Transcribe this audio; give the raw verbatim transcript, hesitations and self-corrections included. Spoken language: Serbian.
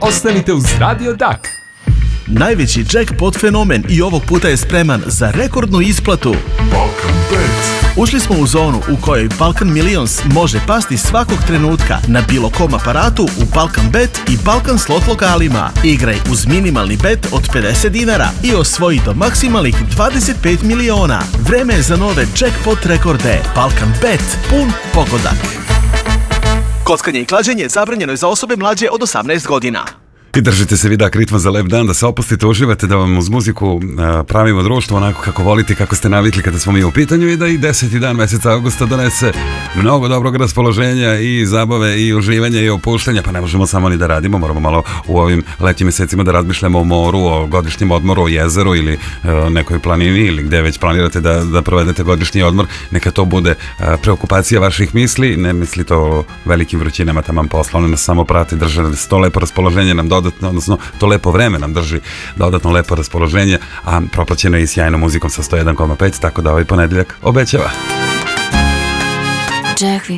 ostanite uz Radio Dak. Najveći jackpot fenomen i ovog puta je spreman za rekordnu isplatu. Balkan Bet. Ušli smo u zonu u kojoj Balkan Millions može pasti svakog trenutka na bilo kom aparatu u Balkan Bet i Balkan slot lokalima. Igraj uz minimalni bet od pedeset dinara i osvoji do maksimalnih dvadeset pet miliona. Vreme je za nove jackpot rekorde. Balkan Bet, pun pogodak. Kockanje i klađenje zabranjeno je za osobe mlađe od osamnaest godina. I držite se Vidak ritma za lep dan, da se opustite, uživate, da vam uz muziku uh, pravimo društvo onako kako volite, kako ste navikli kada smo mi u pitanju i da i deseti dan meseca augusta donese mnogo dobrog raspoloženja i zabave i uživanja i opuštanja, pa ne možemo samo ni da radimo, moramo malo u ovim letnjim mesecima da razmišljamo o moru, o godišnjem odmoru, o jezeru ili uh, nekoj planini ili gde već planirate da, da provedete godišnji odmor, neka to bude uh, preokupacija vaših misli, ne mislite o velikim vrućinama taman posla, one nas samo prati, drže to lepo raspoloženje nam dodatno, odnosno to lepo vreme nam drži dodatno lepo raspoloženje, a propraćeno je i sjajnom muzikom sa sto jedan zarez pet, tako da ovaj ponedeljak obećava.